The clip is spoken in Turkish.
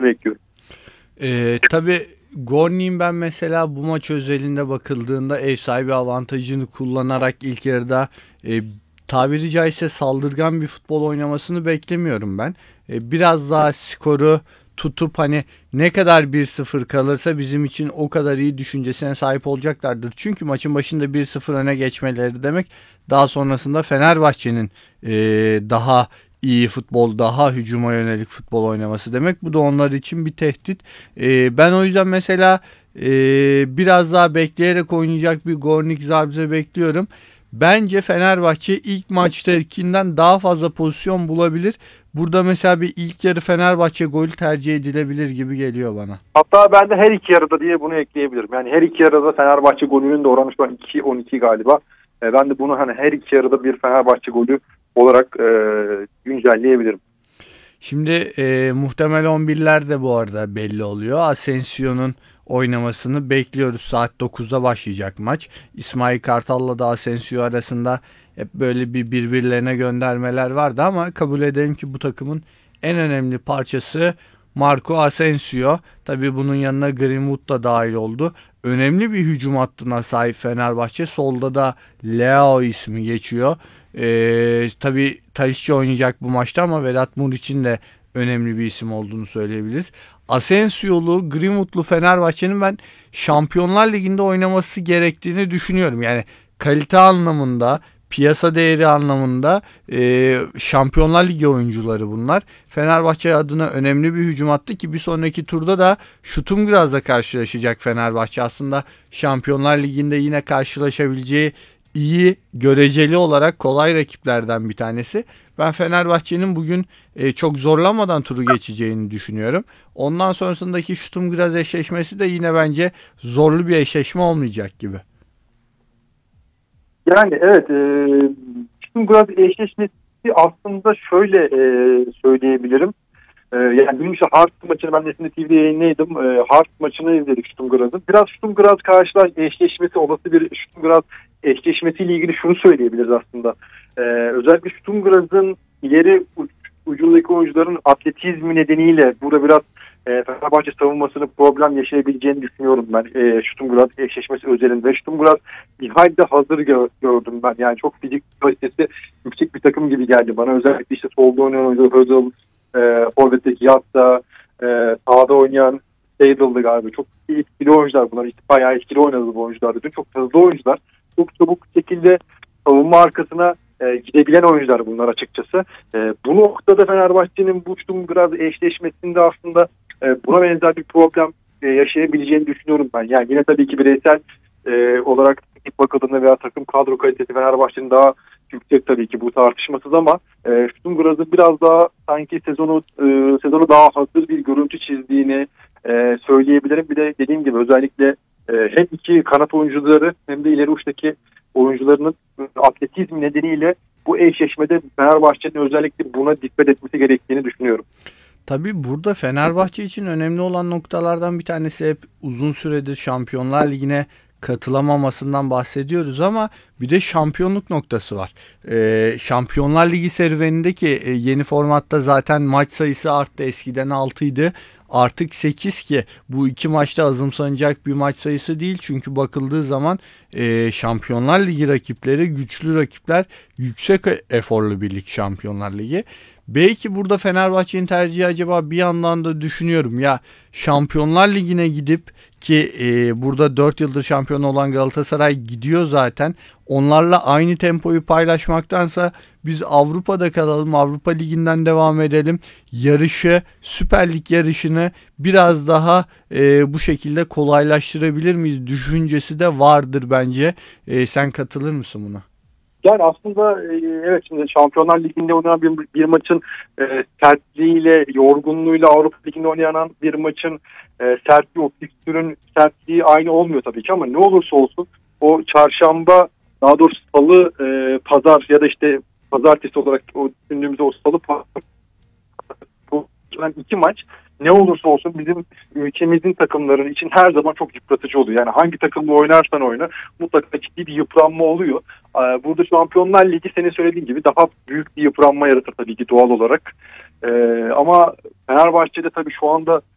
bekliyorum. Tabii Gornik'in ben mesela bu maç özelinde bakıldığında ev sahibi avantajını kullanarak ilk yarıda tabiri caizse saldırgan bir futbol oynamasını beklemiyorum ben. Biraz daha skoru tutup hani ne kadar 1-0 kalırsa bizim için o kadar iyi düşüncesine sahip olacaklardır. Çünkü maçın başında 1-0 öne geçmeleri demek daha sonrasında Fenerbahçe'nin daha iyi futbol, daha hücuma yönelik futbol oynaması demek. Bu da onlar için bir tehdit. Ben o yüzden mesela biraz daha bekleyerek oynayacak bir Gornik Zabrze bekliyorum. Bence Fenerbahçe ilk maçtakinden daha fazla pozisyon bulabilir. Burada mesela bir ilk yarı Fenerbahçe golü tercih edilebilir gibi geliyor bana. Hatta ben de her iki yarıda diye bunu ekleyebilirim. Yani her iki yarıda Fenerbahçe golünün de oranı şu an 2-12 galiba. Ben de bunu hani her iki yarıda bir Fenerbahçe golü olarak güncelleyebilirim. Şimdi muhtemel 11'ler de bu arada belli oluyor. Asensio'nun oynamasını bekliyoruz. Saat 9'da başlayacak maç. İsmail Kartal'la da Asensio arasında hep böyle bir birbirlerine göndermeler vardı ama kabul edelim ki bu takımın en önemli parçası Marco Asensio. Tabii bunun yanına Greenwood da dahil oldu. Önemli bir hücum hattına sahip Fenerbahçe. Solda da Leao ismi geçiyor. Tabii Tadic oynayacak bu maçta ama Vedat Muriç'in de önemli bir isim olduğunu söyleyebiliriz. Asensio'lu, Greenwood'lu Fenerbahçe'nin ben Şampiyonlar Ligi'nde oynaması gerektiğini düşünüyorum. Yani kalite anlamında, piyasa değeri anlamında Şampiyonlar Ligi oyuncuları bunlar. Fenerbahçe adına önemli bir hücum attı ki bir sonraki turda da Şutumgraz'la karşılaşacak Fenerbahçe. Aslında Şampiyonlar Ligi'nde yine karşılaşabileceği iyi, göreceli olarak kolay rakiplerden bir tanesi. Ben Fenerbahçe'nin bugün çok zorlanmadan turu geçeceğini düşünüyorum. Ondan sonrasındaki Şutumgraz eşleşmesi de yine bence zorlu bir eşleşme olmayacak gibi. Yani evet, Stuttgart eşleşmesi aslında şöyle söyleyebilirim. Yani dün işte Hearts maçını ben Nesinde TV'de yayınlaydım. Hearts maçını izledik Stuttgart'ın. Biraz Stuttgart karşılar eşleşmesi, olası bir Stuttgart eşleşmesiyle ilgili şunu söyleyebiliriz aslında. Özellikle Stuttgart'ın ileri ucundaki oyuncuların atletizmi nedeniyle burada biraz Fenerbahçe savunmasını problem yaşayabileceğini düşünüyorum ben. Stuttgart eşleşmesi özelinde. Stuttgart bir hayli hazır gördüm ben. Yani çok fizik kalitesi yüksek bir takım gibi geldi bana. Özellikle işte solda oynayan oyuncu Hödel, forvetteki Yatta, sağda oynayan Seydal'dı galiba. Çok etkili oyuncular bunlar. İşte bayağı etkili oynadı bu oyuncular. Dün çok hızlı oyuncular. Çok çabuk şekilde savunma arkasına gidebilen oyuncular bunlar açıkçası. Bu noktada Fenerbahçe'nin bu Stuttgart eşleşmesinde aslında buna benzer bir problem yaşayabileceğini düşünüyorum ben. Yani yine tabii ki bireysel olarak teknik bakıldığında veya takım kadro kalitesi Fenerbahçe'nin daha yüksek tabii ki, bu tartışmasız, ama Stuttgart'ın biraz daha sanki sezonu daha hazır bir görüntü çizdiğini söyleyebilirim. Bir de dediğim gibi özellikle hem iki kanat oyuncuları hem de ileri uçtaki oyuncularının atletizm nedeniyle bu eşleşmede Fenerbahçe'nin özellikle buna dikkat etmesi gerektiğini düşünüyorum. Tabii burada Fenerbahçe için önemli olan noktalardan bir tanesi hep uzun süredir Şampiyonlar Ligi'ne katılamamasından bahsediyoruz ama bir de şampiyonluk noktası var. Şampiyonlar Ligi serüvenindeki yeni formatta zaten maç sayısı arttı. Eskiden 6 idi. Artık 8 ki bu iki maçta azımsanacak bir maç sayısı değil. Çünkü bakıldığı zaman Şampiyonlar Ligi rakipleri güçlü rakipler, yüksek eforlu bir lig Şampiyonlar Ligi. Belki burada Fenerbahçe'nin tercihi acaba bir yandan da düşünüyorum ya, Şampiyonlar Ligi'ne gidip ki burada 4 yıldır şampiyon olan Galatasaray gidiyor zaten. Onlarla aynı tempoyu paylaşmaktansa biz Avrupa'da kalalım, Avrupa Ligi'nden devam edelim. Yarışı, Süper Lig yarışını biraz daha bu şekilde kolaylaştırabilir miyiz düşüncesi de vardır bence. Sen katılır mısın buna? Yani aslında evet, şimdi Şampiyonlar Ligi'nde oynanan bir maçın sertliğiyle, yorgunluğuyla Avrupa Ligi'nde oynanan bir maçın sertliği, o fikstürün sertliği aynı olmuyor tabii ki, ama ne olursa olsun o çarşamba, daha doğrusu salı, pazar ya da işte pazartesi olarak o düşündüğümüzde o salı, pazar, bu iki maç ne olursa olsun bizim ülkemizin takımları için her zaman çok yıpratıcı oluyor. Yani hangi takımla oynarsan oyna mutlaka ciddi bir yıpranma oluyor. Burada Şampiyonlar Ligi senin söylediğin gibi daha büyük bir yıpranma yaratır tabii ki doğal olarak. Ama Fenerbahçe'de tabii şu anda